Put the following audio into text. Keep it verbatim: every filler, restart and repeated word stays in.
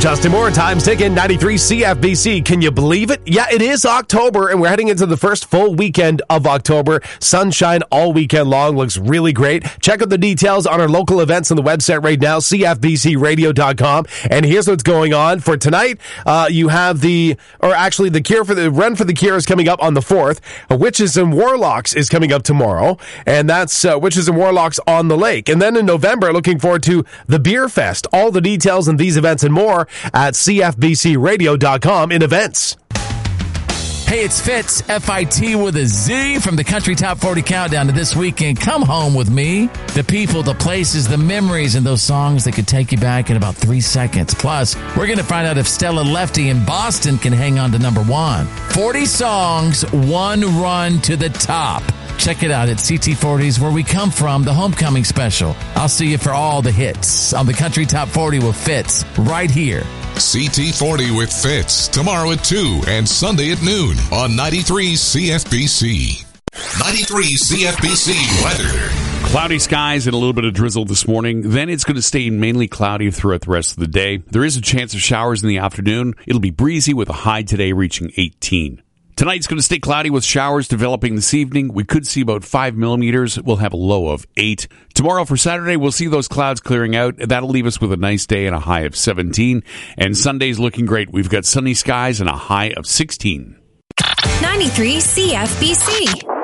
Justin Moore, time's ticking, ninety-three C F B C. Can you believe it? Yeah, it is October, and we're heading into the first full weekend of October. Sunshine all weekend long. Looks really great. Check out the details on our local events on the website right now, C F B C radio dot com. And here's what's going on. For tonight, uh, you have the, or actually the Cure for the, Run for the Cure is coming up on the fourth. Witches and Warlocks is coming up tomorrow. And that's uh, Witches and Warlocks on the Lake. And then in November, looking forward to the Beer Fest. All the details on these events and more at C F B C radio dot com in events. Hey, it's Fitz, F I T with a Z, from the Country Top forty Countdown to this weekend. Come home with me. The people, the places, the memories, and those songs that could take you back in about three seconds. Plus, we're going to find out if Stella Lefty in Boston can hang on to number one. forty songs, one run to the top. Check it out at C T forty's Where We Come From, the Homecoming Special. I'll see you for all the hits on the Country Top forty with Fitz right here. C T forty with Fitz, tomorrow at two and Sunday at noon on ninety-three C F B C. ninety-three C F B C weather. Cloudy skies and a little bit of drizzle this morning. Then it's going to stay mainly cloudy throughout the rest of the day. There is a chance of showers in the afternoon. It'll be breezy with a high today reaching eighteen. Tonight's going to stay cloudy with showers developing this evening. We could see about five millimeters. We'll have a low of eight. Tomorrow for Saturday, we'll see those clouds clearing out. That'll leave us with a nice day and a high of seventeen. And Sunday's looking great. We've got sunny skies and a high of sixteen. ninety-three C F B C.